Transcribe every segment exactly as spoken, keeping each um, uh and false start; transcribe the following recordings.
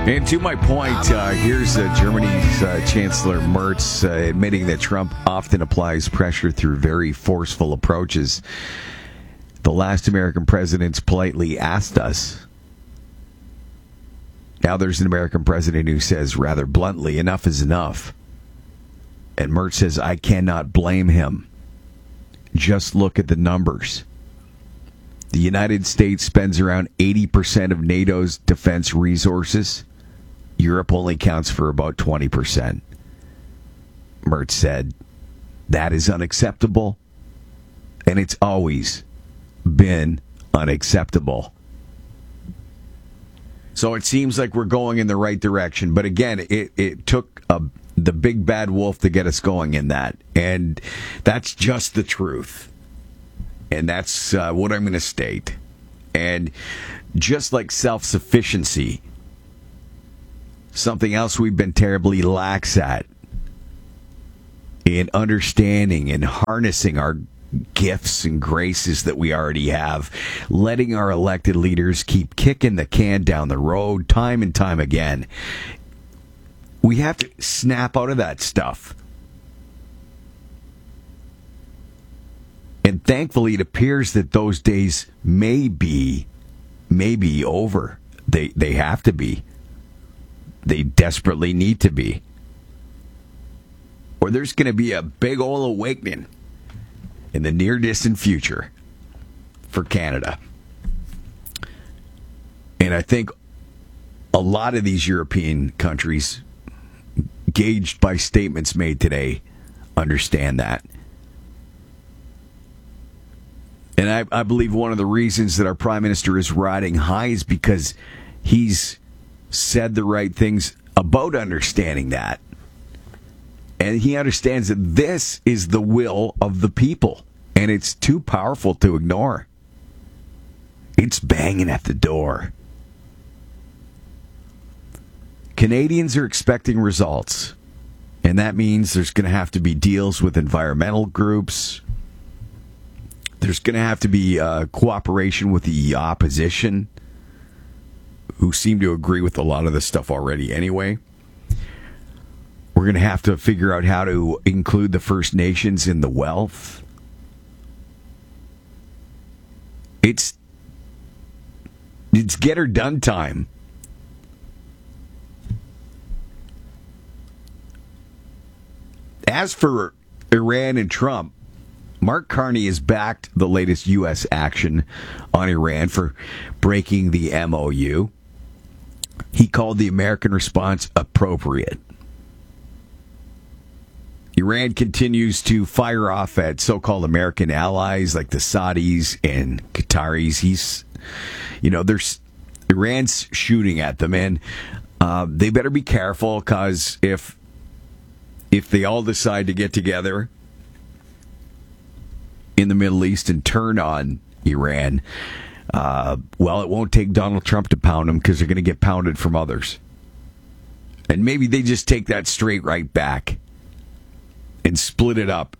And to my point, uh, here's uh, Germany's uh, Chancellor Merz uh, admitting that Trump often applies pressure through very forceful approaches. The last American presidents politely asked us. Now there's an American president who says rather bluntly, enough is enough. And Merz says, I cannot blame him. Just look at the numbers. The United States spends around eighty percent of NATO's defense resources. Europe only counts for about twenty percent. Merz said, that is unacceptable, and it's always been unacceptable. So it seems like we're going in the right direction, but again, it, it took a, the big bad wolf to get us going in that, and that's just the truth. And that's uh, what I'm going to state. And just like self-sufficiency, something else we've been terribly lax at in understanding and harnessing our gifts and graces that we already have, letting our elected leaders keep kicking the can down the road time and time again. We have to snap out of that stuff. And thankfully, it appears that those days may be, may be over. They they have to be. They desperately need to be. Or there's going to be a big old awakening in the near-distant future for Canada. And I think a lot of these European countries, gauged by statements made today, understand that. And I, I believe one of the reasons that our Prime Minister is riding high is because he's said the right things about understanding that. And he understands that this is the will of the people. And it's too powerful to ignore. It's banging at the door. Canadians are expecting results. And that means there's going to have to be deals with environmental groups. There's going to have to be uh, cooperation with the opposition, who seem to agree with a lot of this stuff already anyway. We're going to have to figure out how to include the First Nations in the wealth. It's, it's get her done time. As for Iran and Trump, Mark Carney has backed the latest U S action on Iran for breaking the M O U. He called the American response appropriate. Iran continues to fire off at so-called American allies like the Saudis and Qataris. He's, you know, there's Iran's shooting at them, and uh, they better be careful, because if if they all decide to get together in the Middle East and turn on Iran, uh, well, it won't take Donald Trump to pound them, because they're going to get pounded from others. And maybe they just take that straight right back and split it up.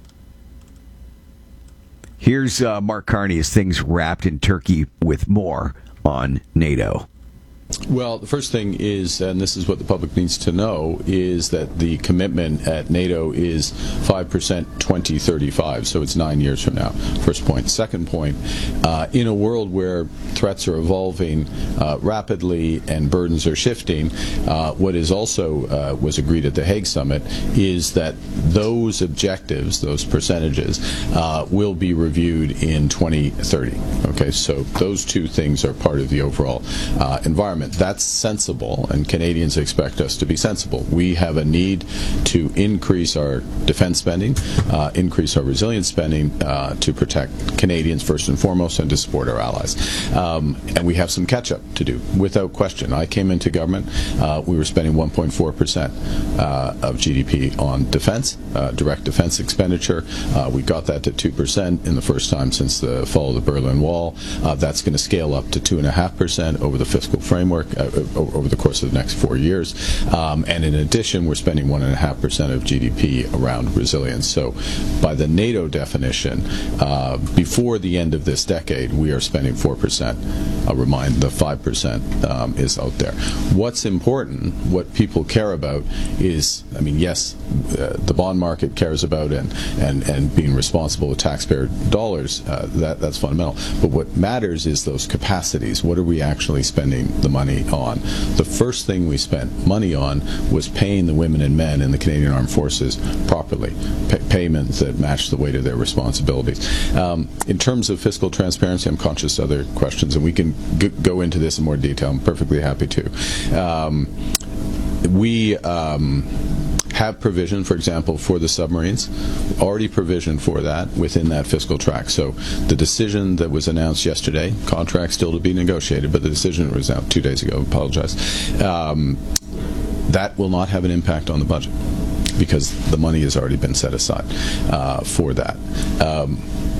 Here's uh, Mark Carney as things wrapped in Turkey with more on NATO. Well, the first thing is, and this is what the public needs to know, is that the commitment at NATO is five percent twenty thirty-five, so it's nine years from now. First point. Second point, uh, in a world where threats are evolving uh, rapidly and burdens are shifting, uh, what is also uh, was agreed at the Hague Summit is that those objectives, those percentages, uh, will be reviewed in twenty thirty. Okay, so those two things are part of the overall uh, environment. That's sensible, and Canadians expect us to be sensible. We have a need to increase our defense spending, uh, increase our resilience spending uh, to protect Canadians first and foremost, and to support our allies. Um, and we have some catch-up to do, without question. I came into government, uh, we were spending one point four percent uh, of G D P on defense, uh, direct defense expenditure. Uh, we got that to two percent in the first time since the fall of the Berlin Wall. Uh, that's going to scale up to two point five percent over the fiscal framework. framework uh, over the course of the next four years. Um, and in addition, we're spending one point five percent of G D P around resilience. So by the NATO definition, uh, before the end of this decade, we are spending four percent. I'll remind the five percent um, is out there. What's important, what people care about is, I mean, yes, uh, the bond market cares about and, and, and being responsible with taxpayer dollars, uh, that, that's fundamental. But what matters is those capacities. What are we actually spending the money on? The first thing we spent money on was paying the women and men in the Canadian Armed Forces properly, pay payments that match the weight of their responsibilities. Um, in terms of fiscal transparency, I'm conscious of other questions, and we can g go into this in more detail. I'm perfectly happy to. Um, we um, have provision, for example, for the submarines, already provisioned for that within that fiscal track. So the decision that was announced yesterday, contract still to be negotiated, but the decision was out two days ago, I apologize, um, that will not have an impact on the budget because the money has already been set aside uh, for that. Um,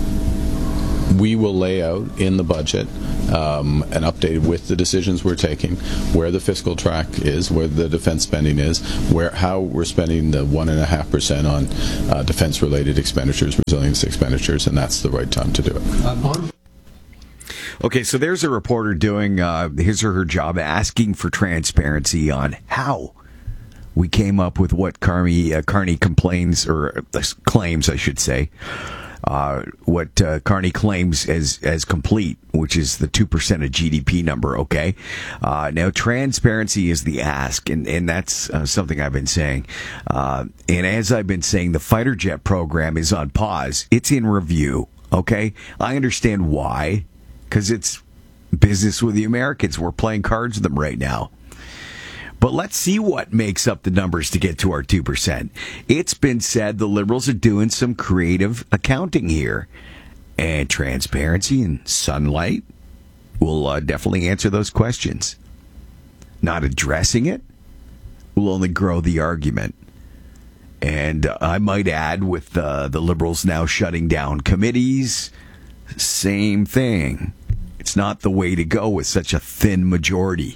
we will lay out in the budget um, and updated with the decisions we're taking, where the fiscal track is, where the defense spending is, where how we're spending the one and a half percent on uh, defense-related expenditures, resilience expenditures, and that's the right time to do it. Okay, so there's a reporter doing uh, his or her job, asking for transparency on how we came up with what Carney, uh, Carney complains, or uh, claims, I should say. Uh, what uh, Carney claims as as complete, which is the two percent of G D P number, okay? Uh, now, transparency is the ask, and, and that's uh, something I've been saying. Uh, and as I've been saying, the fighter jet program is on pause. It's in review, okay? I understand why, because it's business with the Americans. We're playing cards with them right now. But let's see what makes up the numbers to get to our two percent. It's been said the Liberals are doing some creative accounting here. And transparency and sunlight will uh, definitely answer those questions. Not addressing it will only grow the argument. And uh, I might add, with uh, the Liberals now shutting down committees, same thing. It's not the way to go with such a thin majority.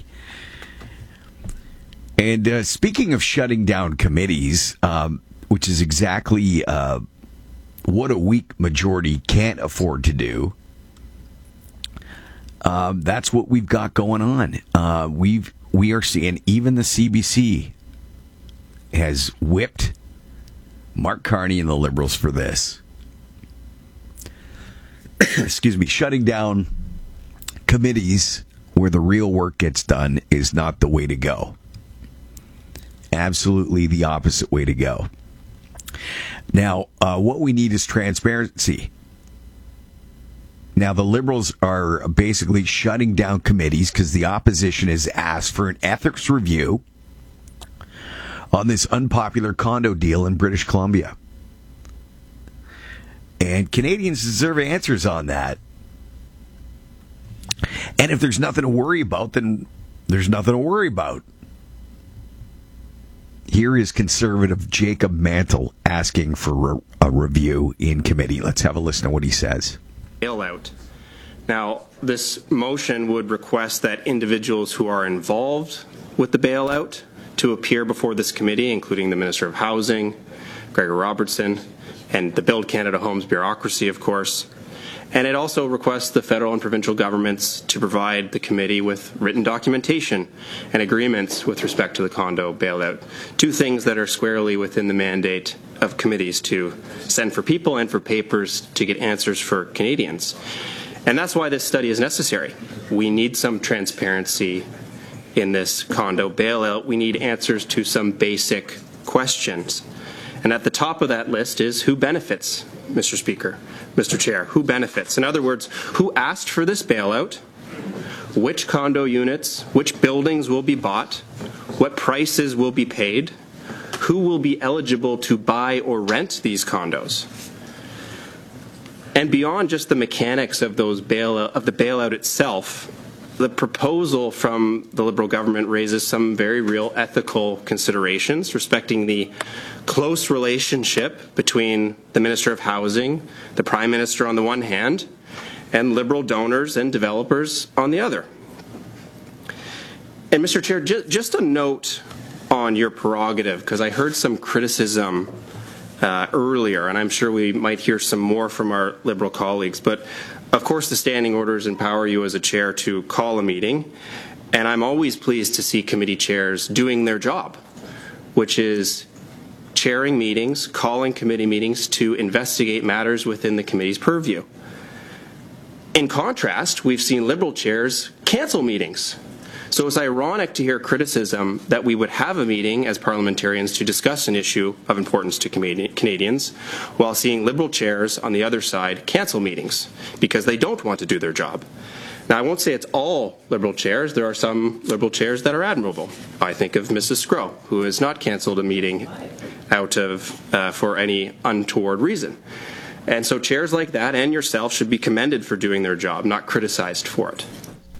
And uh, speaking of shutting down committees, um, which is exactly uh, what a weak majority can't afford to do, um, that's what we've got going on. Uh, we've we are seeing even the C B C has whipped Mark Carney and the Liberals for this. Excuse me, shutting down committees where the real work gets done is not the way to go. Absolutely the opposite way to go. Now, uh, what we need is transparency. Now, the Liberals are basically shutting down committees because the opposition has asked for an ethics review on this unpopular condo deal in British Columbia. And Canadians deserve answers on that. And if there's nothing to worry about, then there's nothing to worry about. Here is Conservative Jacob Mantle asking for a review in committee. Let's have a listen to what he says. Bailout. Now, this motion would request that individuals who are involved with the bailout to appear before this committee, including the Minister of Housing, Gregor Robertson, and the Build Canada Homes bureaucracy, of course. And it also requests the federal and provincial governments to provide the committee with written documentation and agreements with respect to the condo bailout. Two things that are squarely within the mandate of committees to send for people and for papers to get answers for Canadians. And that's why this study is necessary. We need some transparency in this condo bailout. We need answers to some basic questions. And at the top of that list is who benefits, Mister Speaker, Mister Chair, who benefits? In other words, who asked for this bailout? Which condo units, which buildings will be bought? What prices will be paid? Who will be eligible to buy or rent these condos? And beyond just the mechanics of those bailout, of the bailout itself, the proposal from the Liberal government raises some very real ethical considerations respecting the close relationship between the Minister of Housing, the Prime Minister on the one hand, and Liberal donors and developers on the other. And Mister Chair, ju- just a note on your prerogative, because I heard some criticism uh, earlier, and I'm sure we might hear some more from our Liberal colleagues. But of course, the standing orders empower you as a chair to call a meeting, and I'm always pleased to see committee chairs doing their job, which is chairing meetings, calling committee meetings to investigate matters within the committee's purview. In contrast, we've seen Liberal chairs cancel meetings. So it's ironic to hear criticism that we would have a meeting as parliamentarians to discuss an issue of importance to Canadians, while seeing Liberal chairs on the other side cancel meetings because they don't want to do their job. Now, I won't say it's all Liberal chairs. There are some Liberal chairs that are admirable. I think of Missus Sgro, who has not cancelled a meeting out of uh, for any untoward reason. And so chairs like that and yourself should be commended for doing their job, not criticized for it.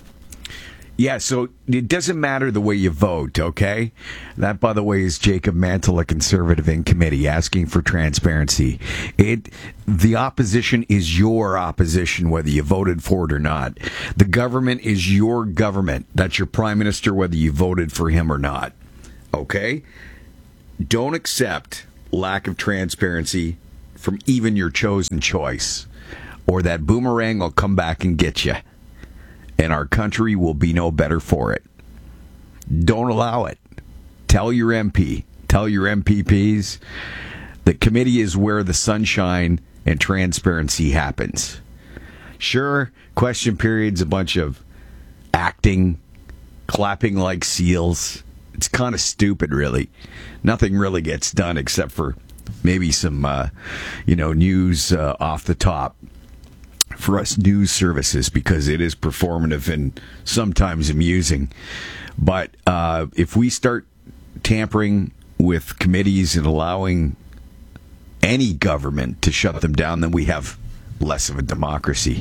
Yeah, so it doesn't matter the way you vote, okay? That, by the way, is Jacob Mantle, a Conservative in committee, asking for transparency. It, the opposition is your opposition, whether you voted for it or not. The government is your government. That's your prime minister, whether you voted for him or not, okay? Don't accept lack of transparency from even your chosen choice, or that boomerang will come back and get you. And our country will be no better for it. Don't allow it. Tell your M P, tell your M P Ps, the committee is where the sunshine and transparency happens. Sure, question period's a bunch of acting, clapping like seals. It's kind of stupid, really. Nothing really gets done except for maybe some, uh, you know, news uh, off the top. For us news services, because it is performative and sometimes amusing. But uh, if we start tampering with committees and allowing any government to shut them down, then we have less of a democracy.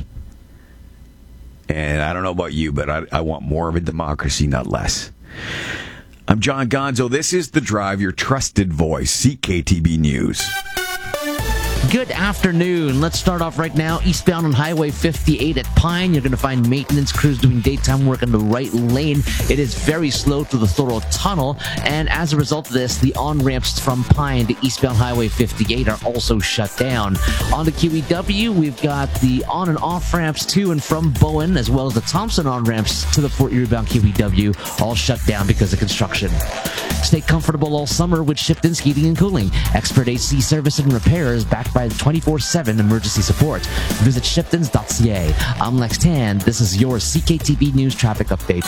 And I don't know about you, but I, I want more of a democracy, not less. I'm John Gonzo. This is The Drive, your trusted voice, C K T B News. Good afternoon. Let's start off right now. Eastbound on Highway fifty-eight at Pine, you're going to find maintenance crews doing daytime work in the right lane. It is very slow through the Thorold Tunnel, and as a result of this, the on-ramps from Pine to eastbound Highway fifty-eight are also shut down. On to Q E W, we've got the on and off ramps to and from Bowen, as well as the Thompson on-ramps to the Fort Erie-bound Q E W, all shut down because of construction. Stay comfortable all summer with Shipton's Heating and Cooling. Expert H C service and repairs backed by twenty-four seven emergency support. Visit shiptons dot c a. I'm Lex Tan. This is your C K T B News Traffic Update.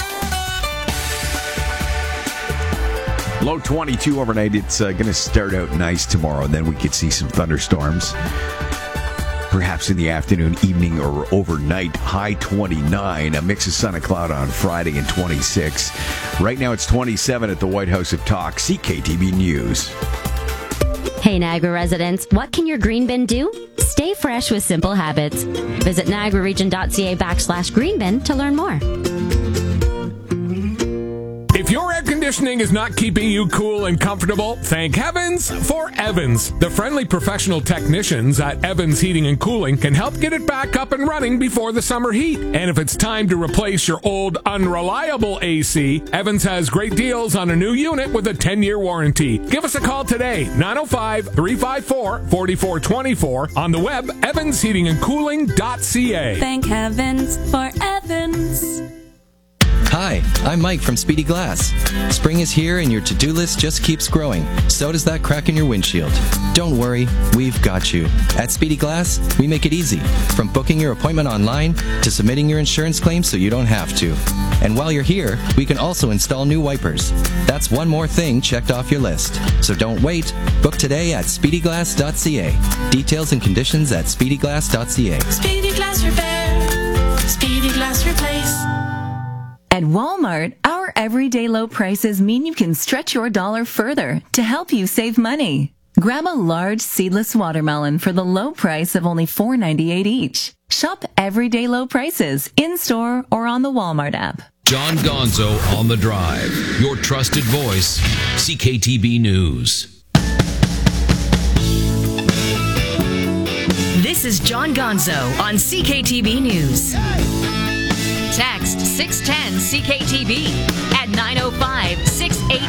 Low twenty-two overnight. It's uh, going to start out nice tomorrow, and then we could see some thunderstorms. Perhaps in the afternoon, evening, or overnight. High twenty-nine. A mix of sun and cloud on Friday and twenty-six. Right now it's twenty-seven at the White House of Talk. C K T B News. Hey Niagara residents, what can your green bin do? Stay fresh with simple habits. Visit niagara region dot c a backslash green bin to learn more. If your air conditioning is not keeping you cool and comfortable, thank heavens for Evans. The friendly professional technicians at Evans Heating and Cooling can help get it back up and running before the summer heat. And if it's time to replace your old unreliable A C, Evans has great deals on a new unit with a ten-year warranty. Give us a call today, nine oh five, three five four, four four two four, on the web, evans heating and cooling dot c a. Thank heavens for Evans. Hi, I'm Mike from Speedy Glass. Spring is here and your to-do list just keeps growing. So does that crack in your windshield. Don't worry, we've got you. At Speedy Glass, we make it easy. From booking your appointment online to submitting your insurance claim so you don't have to. And while you're here, we can also install new wipers. That's one more thing checked off your list. So don't wait. Book today at speedy glass dot c a. Details and conditions at speedy glass dot c a. Speedy Glass Repair. Speedy Glass Replace. At Walmart, our everyday low prices mean you can stretch your dollar further to help you save money. Grab a large seedless watermelon for the low price of only four ninety-eight each. Shop everyday low prices in-store or on the Walmart app. John Gonzo on the Drive, your trusted voice, C K T B News. This is John Gonzo on C K T B News. Text six one zero C K T B at nine oh five, six eight